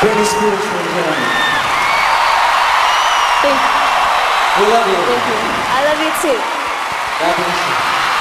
Britney Spears, ladies and gentlemen. Thank you. We love you. Thank you. I love you too. God bless you.